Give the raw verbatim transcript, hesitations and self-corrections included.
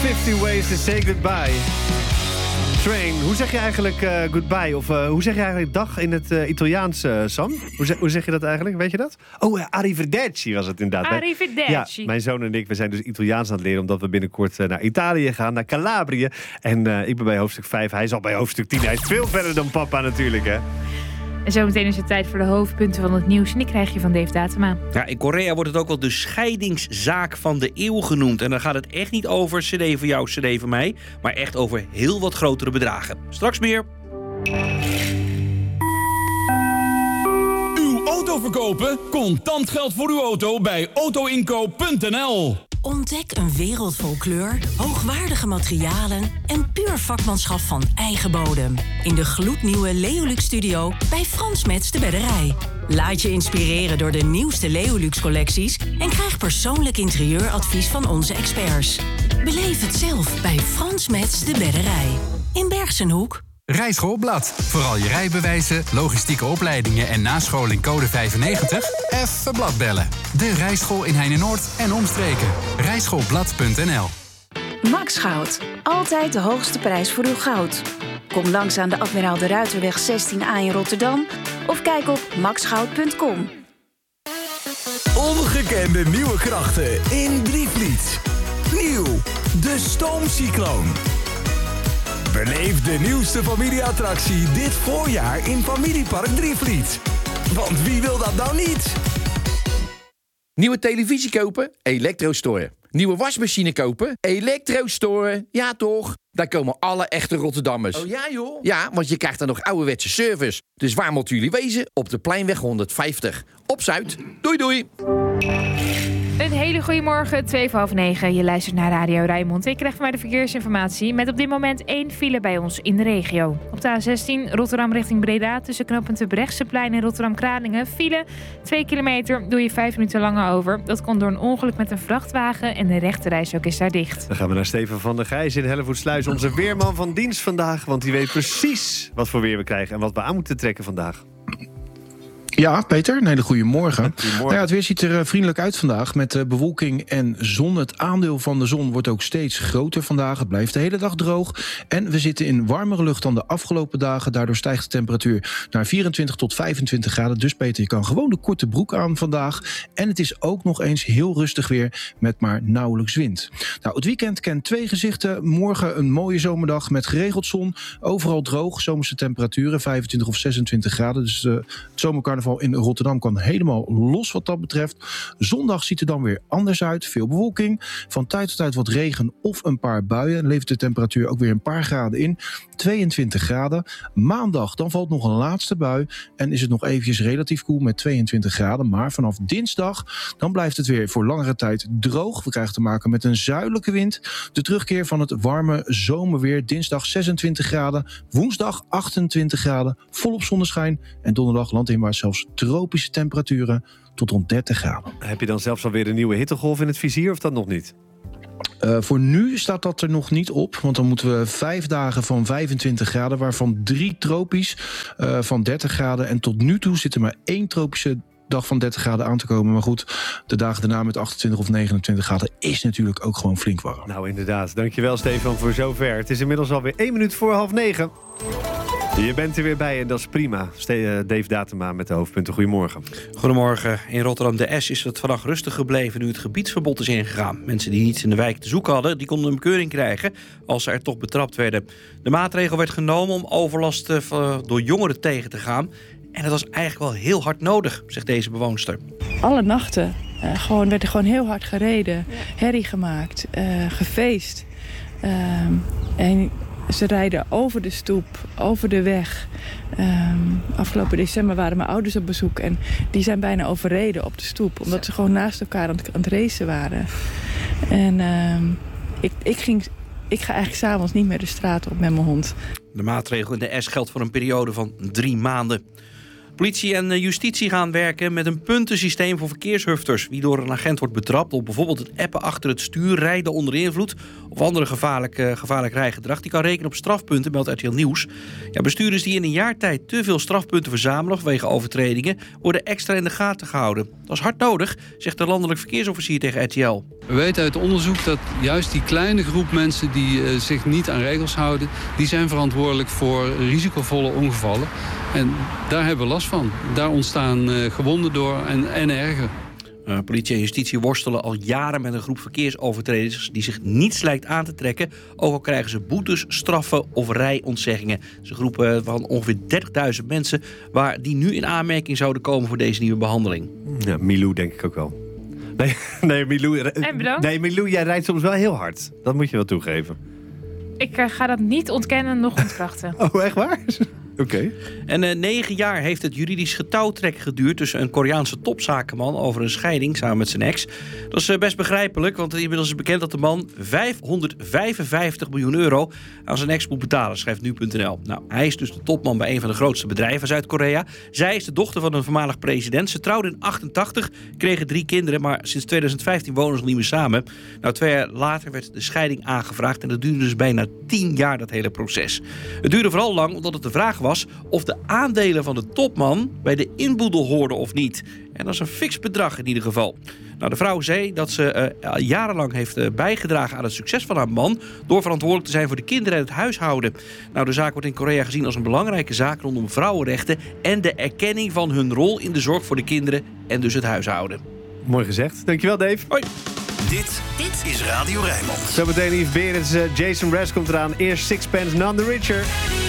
fifty ways to say goodbye. Train, hoe zeg je eigenlijk uh, goodbye? Of uh, hoe zeg je eigenlijk dag in het uh, Italiaans, uh, Sam? Hoe zeg, hoe zeg je dat eigenlijk? Weet je dat? Oh, uh, arrivederci was het inderdaad. Arrivederci. Ja, mijn zoon en ik, we zijn dus Italiaans aan het leren... omdat we binnenkort uh, naar Italië gaan, naar Calabrië. En uh, ik ben bij hoofdstuk vijf, hij is al bij hoofdstuk tien. Hij is veel verder dan papa natuurlijk, hè? En zometeen is het tijd voor de hoofdpunten van het nieuws. En die krijg je van Dave Datema. Ja, in Korea wordt het ook wel de scheidingszaak van de eeuw genoemd. En dan gaat het echt niet over cd voor jou, cd voor mij. Maar echt over heel wat grotere bedragen. Straks meer. Uw auto verkopen? Contant geld voor uw auto bij autoinkoop punt n l. Ontdek een wereld vol kleur, hoogwaardige materialen en puur vakmanschap van eigen bodem. In de gloednieuwe Leolux Studio bij Frans Metz de Bedderij. Laat je inspireren door de nieuwste Leolux collecties en krijg persoonlijk interieuradvies van onze experts. Beleef het zelf bij Frans Metz de Bedderij. In Bergsenhoek. Rijschoolblad. Vooral je rijbewijzen, logistieke opleidingen en nascholing code vijfennegentig? Even blad bellen. De Rijschool in Heine-Noord en omstreken. rijschoolblad punt n l. Max Goud. Altijd de hoogste prijs voor uw goud. Kom langs aan de Admiraal de Ruiterweg zestien A in Rotterdam of kijk op max goud punt com. Ongekende nieuwe krachten in Drievliet. Nieuw, de Stoomcycloon. Beleef de nieuwste familieattractie dit voorjaar in Familiepark Drievliet. Want wie wil dat nou niet? Nieuwe televisie kopen? Elektrostore. Nieuwe wasmachine kopen? Elektrostore. Ja toch? Daar komen alle echte Rotterdammers. Oh ja joh? Ja, want je krijgt dan nog ouderwetse service. Dus waar moeten jullie wezen? Op de Pleinweg honderdvijftig. Op Zuid. Doei doei. Een hele goede morgen, twee voor half negen. Je luistert naar Radio Rijnmond. Ik krijg van mij de verkeersinformatie met op dit moment één file bij ons in de regio. Op de A zestien Rotterdam richting Breda tussen knooppunt de Brechtseplein en Rotterdam-Kralingen. File, twee kilometer, doe je vijf minuten langer over. Dat komt door een ongeluk met een vrachtwagen en de rechterreis ook is daar dicht. Dan gaan we naar Steven van der Gijs in Hellevoetsluis. Onze weerman van dienst vandaag, want die weet precies wat voor weer we krijgen en wat we aan moeten trekken vandaag. Ja, Peter, een hele goede morgen. Goedemorgen. Nou ja, het weer ziet er uh, vriendelijk uit vandaag met uh, bewolking en zon. Het aandeel van de zon wordt ook steeds groter vandaag. Het blijft de hele dag droog. En we zitten in warmere lucht dan de afgelopen dagen. Daardoor stijgt de temperatuur naar vierentwintig tot vijfentwintig graden. Dus Peter, je kan gewoon de korte broek aan vandaag. En het is ook nog eens heel rustig weer met maar nauwelijks wind. Nou, het weekend kent twee gezichten. Morgen een mooie zomerdag met geregeld zon. Overal droog, zomerse temperaturen, vijfentwintig of zesentwintig graden. Dus uh, het zomercarnaval in Rotterdam kan helemaal los wat dat betreft. Zondag ziet er dan weer anders uit. Veel bewolking. Van tijd tot tijd wat regen of een paar buien. Levert de temperatuur ook weer een paar graden in. tweeëntwintig graden. Maandag dan valt nog een laatste bui. En is het nog eventjes relatief koel met tweeëntwintig graden. Maar vanaf dinsdag dan blijft het weer voor langere tijd droog. We krijgen te maken met een zuidelijke wind. De terugkeer van het warme zomerweer. Dinsdag zesentwintig graden. Woensdag achtentwintig graden. Volop zonneschijn. En donderdag landinwaarts zelfs tropische temperaturen tot rond dertig graden. Heb je dan zelfs alweer een nieuwe hittegolf in het vizier of dat nog niet? Uh, voor nu staat dat er nog niet op. Want dan moeten we vijf dagen van vijfentwintig graden... waarvan drie tropisch uh, van dertig graden. En tot nu toe zit er maar één tropische dag van dertig graden aan te komen. Maar goed, de dagen daarna met achtentwintig of negenentwintig graden... is natuurlijk ook gewoon flink warm. Nou inderdaad, dankjewel Stefan voor zover. Het is inmiddels alweer één minuut voor half negen. Je bent er weer bij en dat is prima. Dave Datema met de hoofdpunten. Goedemorgen. Goedemorgen. In Rotterdam de S is het vannacht rustig gebleven nu het gebiedsverbod is ingegaan. Mensen die niets in de wijk te zoeken hadden, die konden een bekeuring krijgen als ze er toch betrapt werden. De maatregel werd genomen om overlast door jongeren tegen te gaan. En dat was eigenlijk wel heel hard nodig, zegt deze bewoonster. Alle nachten uh, gewoon, werd er gewoon heel hard gereden, herrie gemaakt, uh, gefeest. Uh, en ze rijden over de stoep, over de weg. Um, afgelopen december waren mijn ouders op bezoek en die zijn bijna overreden op de stoep. Omdat ze gewoon naast elkaar aan het, aan het racen waren. En um, ik, ik, ging, ik ga eigenlijk 's avonds niet meer de straat op met mijn hond. De maatregel in de S geldt voor een periode van drie maanden. Politie en justitie gaan werken met een puntensysteem voor verkeershufters. Wie door een agent wordt betrapt op bijvoorbeeld het appen achter het stuur, rijden onder invloed of andere gevaarlijk, uh, gevaarlijk rijgedrag, die kan rekenen op strafpunten, meldt R T L Nieuws. Ja, bestuurders die in een jaar tijd te veel strafpunten verzamelen vanwege overtredingen worden extra in de gaten gehouden. Dat is hard nodig, zegt de landelijk verkeersofficier tegen R T L. We weten uit onderzoek dat juist die kleine groep mensen die uh, zich niet aan regels houden, die zijn verantwoordelijk voor risicovolle ongevallen. En daar hebben we last van. Daar ontstaan uh, gewonden door en, en erger. Uh, politie en justitie worstelen al jaren met een groep verkeersovertreders die zich niets lijkt aan te trekken, ook al krijgen ze boetes, straffen of rijontzeggingen. Het is een groep uh, van ongeveer dertigduizend mensen waar die nu in aanmerking zouden komen voor deze nieuwe behandeling. Ja, Milou denk ik ook wel. Nee, nee, Milou, en bedankt. Nee, Milou, jij rijdt soms wel heel hard. Dat moet je wel toegeven. Ik uh, ga dat niet ontkennen, nog ontkrachten. Oh, echt waar? Oké. Okay. En uh, negen jaar heeft het juridisch getouwtrek geduurd tussen een Koreaanse topzakenman over een scheiding samen met zijn ex. Dat is uh, best begrijpelijk, want inmiddels is bekend dat de man vijfhonderdvijfenvijftig miljoen euro aan zijn ex moet betalen, schrijft nu punt n l. Nou, hij is dus de topman bij een van de grootste bedrijven van Zuid-Korea. Zij is de dochter van een voormalig president. Ze trouwden in achtentachtig, kregen drie kinderen, maar sinds tweeduizend vijftien wonen ze nog niet meer samen. Nou, twee jaar later werd de scheiding aangevraagd en dat duurde dus bijna tien jaar, dat hele proces. Het duurde vooral lang omdat het de vraag was of de aandelen van de topman bij de inboedel hoorden of niet. En dat is een fix bedrag in ieder geval. Nou, de vrouw zei dat ze uh, jarenlang heeft uh, bijgedragen aan het succes van haar man door verantwoordelijk te zijn voor de kinderen en het huishouden. Nou, de zaak wordt in Korea gezien als een belangrijke zaak rondom vrouwenrechten en de erkenning van hun rol in de zorg voor de kinderen en dus het huishouden. Mooi gezegd. Dankjewel, Dave. Hoi. Dit, dit is Radio Rijnmond. Zometeen Yves Berends, uh, Jason Mraz komt eraan. Eerst Sixpence, None the Richer.